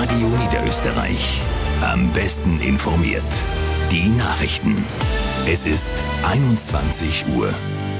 Radio Niederösterreich. Am besten informiert. Die Nachrichten. Es ist 21 Uhr.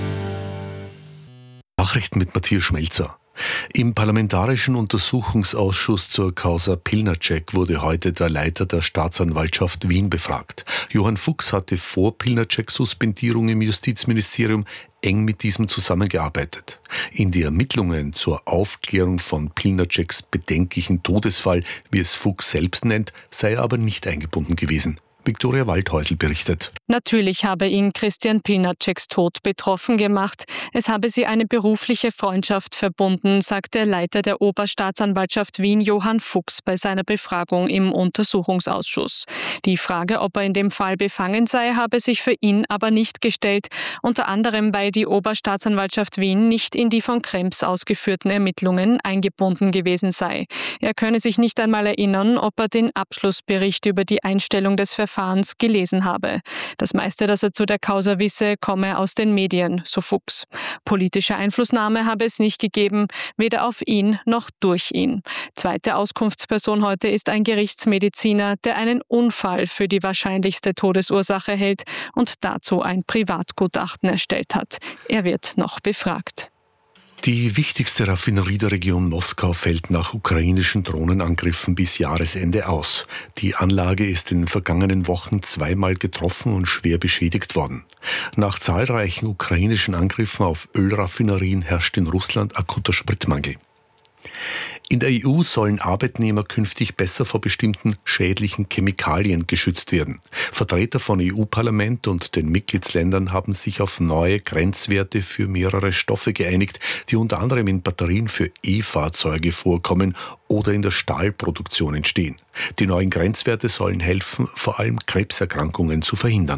Nachrichten mit Matthias Schmelzer. Im Parlamentarischen Untersuchungsausschuss zur Causa Pilnacek wurde heute der Leiter der Staatsanwaltschaft Wien befragt. Johann Fuchs hatte vor Pilnaceks Suspendierung im Justizministerium eng mit diesem zusammengearbeitet. In die Ermittlungen zur Aufklärung von Pilnaceks bedenklichen Todesfall, wie es Fuchs selbst nennt, sei er aber nicht eingebunden gewesen. Viktoria Waldhäusl berichtet. Natürlich habe ihn Christian Pilnaceks Tod betroffen gemacht. Es habe sie eine berufliche Freundschaft verbunden, sagt der Leiter der Oberstaatsanwaltschaft Wien, Johann Fuchs, bei seiner Befragung im Untersuchungsausschuss. Die Frage, ob er in dem Fall befangen sei, habe sich für ihn aber nicht gestellt, unter anderem weil die Oberstaatsanwaltschaft Wien nicht in die von Krems ausgeführten Ermittlungen eingebunden gewesen sei. Er könne sich nicht einmal erinnern, ob er den Abschlussbericht über die Einstellung des Verfahrens gelesen habe. Das meiste, das er zu der Causa wisse, komme aus den Medien, so Fuchs. Politische Einflussnahme habe es nicht gegeben, weder auf ihn noch durch ihn. Zweite Auskunftsperson heute ist ein Gerichtsmediziner, der einen Unfall für die wahrscheinlichste Todesursache hält und dazu ein Privatgutachten erstellt hat. Er wird noch befragt. Die wichtigste Raffinerie der Region Moskau fällt nach ukrainischen Drohnenangriffen bis Jahresende aus. Die Anlage ist in den vergangenen Wochen zweimal getroffen und schwer beschädigt worden. Nach zahlreichen ukrainischen Angriffen auf Ölraffinerien herrscht in Russland akuter Spritmangel. In der EU sollen Arbeitnehmer künftig besser vor bestimmten schädlichen Chemikalien geschützt werden. Vertreter von EU-Parlament und den Mitgliedsländern haben sich auf neue Grenzwerte für mehrere Stoffe geeinigt, die unter anderem in Batterien für E-Fahrzeuge vorkommen oder in der Stahlproduktion entstehen. Die neuen Grenzwerte sollen helfen, vor allem Krebserkrankungen zu verhindern.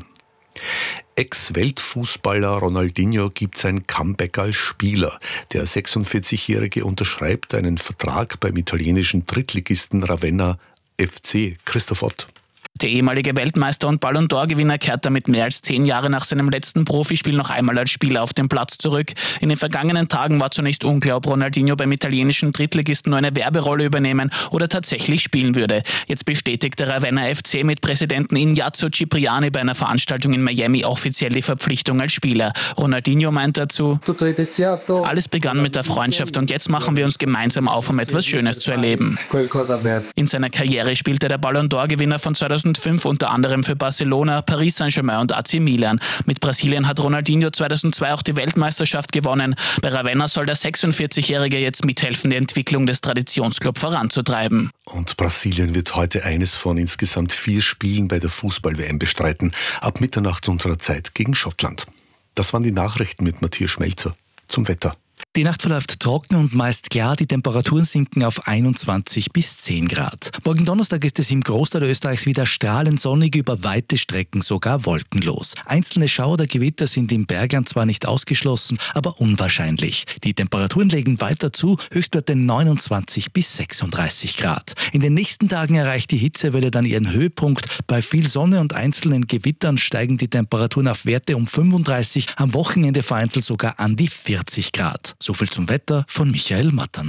Ex-Weltfußballer Ronaldinho gibt sein Comeback als Spieler. Der 46-Jährige unterschreibt einen Vertrag beim italienischen Drittligisten Ravenna FC. Christoph Ott. Der ehemalige Weltmeister und Ballon d'Or-Gewinner kehrt damit mehr als 10 Jahre nach seinem letzten Profispiel noch einmal als Spieler auf den Platz zurück. In den vergangenen Tagen war zunächst unklar, ob Ronaldinho beim italienischen Drittligisten nur eine Werberolle übernehmen oder tatsächlich spielen würde. Jetzt bestätigte Ravenna FC mit Präsidenten Ignazio Cipriani bei einer Veranstaltung in Miami offiziell die Verpflichtung als Spieler. Ronaldinho meint dazu: Alles begann mit der Freundschaft und jetzt machen wir uns gemeinsam auf, um etwas Schönes zu erleben. In seiner Karriere spielte der Ballon d'Or-Gewinner von 2005 unter anderem für Barcelona, Paris Saint-Germain und AC Milan. Mit Brasilien hat Ronaldinho 2002 auch die Weltmeisterschaft gewonnen. Bei Ravenna soll der 46-Jährige jetzt mithelfen, die Entwicklung des Traditionsclubs voranzutreiben. Und Brasilien wird heute eines von insgesamt 4 Spielen bei der Fußball-WM bestreiten. Ab Mitternacht unserer Zeit gegen Schottland. Das waren die Nachrichten mit Matthias Schmelzer. Zum Wetter. Die Nacht verläuft trocken und meist klar, die Temperaturen sinken auf 21 bis 10 Grad. Morgen Donnerstag ist es im Großteil Österreichs wieder strahlend sonnig, über weite Strecken sogar wolkenlos. Einzelne Schauer oder Gewitter sind im Bergland zwar nicht ausgeschlossen, aber unwahrscheinlich. Die Temperaturen legen weiter zu, Höchstwerte 29 bis 36 Grad. In den nächsten Tagen erreicht die Hitzewelle dann ihren Höhepunkt. Bei viel Sonne und einzelnen Gewittern steigen die Temperaturen auf Werte um 35, am Wochenende vereinzelt sogar an die 40 Grad. So viel zum Wetter von Michael Mattern.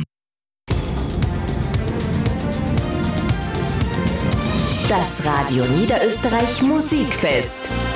Das Radio Niederösterreich Musikfest.